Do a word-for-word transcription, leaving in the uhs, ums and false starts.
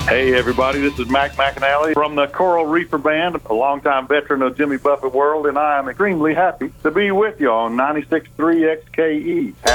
Hey, everybody, this is Mac McAnally from the Coral Reefer Band, a longtime veteran of Jimmy Buffett World, and I am extremely happy to be with you on ninety-six point three X K E.